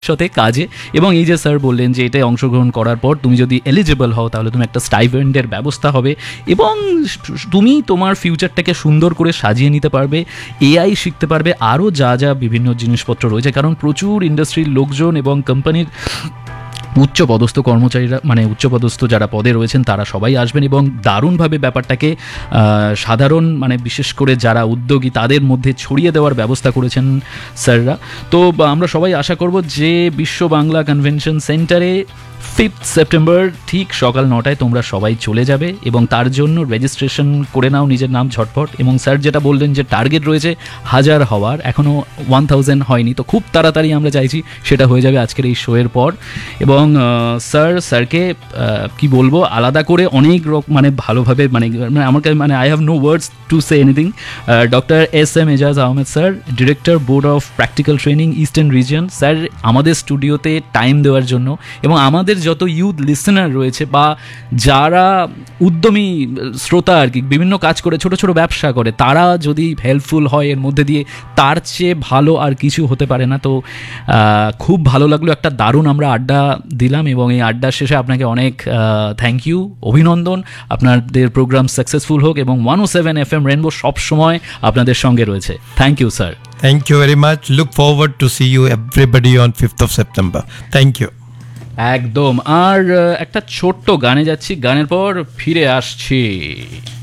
সাথে কাজে। এবং এই যে স্যার বললেন যে এটাই অংশগ্রহণ করার পর তুমি যদি এলিজিবল হও তাহলে তুমি একটা স্টাইপেন্ডের ব্যবস্থা হবে এবং তুমি তোমার ফিউচারটাকে সুন্দর করে সাজিয়ে নিতে পারবে, এআই শিখতে পারবে, আরও যা যা বিভিন্ন জিনিসপত্র রয়েছে। কারণ প্রচুর ইন্ডাস্ট্রির লোকজন এবং কোম্পানির উচ্চপদস্থ কর্মচারীরা, মানে উচ্চপদস্থ যারা পদে রয়েছেন তারা সবাই আসবেন এবং দারুণভাবে ব্যাপারটাকে সাধারণ, মানে বিশেষ করে যারা উদ্যোগী তাদের মধ্যে ছড়িয়ে দেওয়ার ব্যবস্থা করেছেন স্যাররা। তো আমরা সবাই আশা করব যে বিশ্ব বাংলা কনভেনশন সেন্টারে 5 সেপ্টেম্বর ঠিক সকাল 9টায় তোমরা সবাই চলে যাবে এবং তার জন্য রেজিস্ট্রেশন করে নাও নিজের নাম ঝটপট। এবং স্যার যেটা বললেন যে টার্গেট রয়েছে 1000 হওয়ার, এখনও 1000 হয়নি, তো খুব তাড়াতাড়ি আমরা চাইছি সেটা হয়ে যাবে আজকের এই শোয়ের পর। এবং স্যারকে কি বলবো, আলাদা করে অনেক মানে ভালোভাবে, মানে আমার মানে I have no words to say anything. Doctor SM Ejaz Ahmed sir, director board of practical training eastern region, sir আমাদের স্টুডিওতে টাইম দেওয়ার জন্য, এবং আমাদের যত ইউথ লিসেনার রয়েছে বা যারা উদ্যমী শ্রোতা আর কি, বিভিন্ন কাজ করে, ছোট ছোট ব্যবসা করে, তারা যদি হেল্পফুল হয় এর মধ্যে দিয়ে, তার চেয়ে ভালো আর কিছু হতে পারে না। তো খুব ভালো লাগলো, একটা দারুণ আমরা আড্ডা দিলাম এবং এই আড্ডার শেষে আপনাকে অনেক থ্যাংক ইউ, অভিনন্দন। আপনাদের প্রোগ্রাম সাকসেসফুল হোক এবং 107 FM রেনবো সবসময় আপনাদের সঙ্গে রয়েছে। Thank you sir. Thank you very much. Look forward to see you everybody on 5th of September. Thank you. একদম। আর একটা ছোট্ট গানে যাচ্ছি, গানের পর ফিরে আসছি।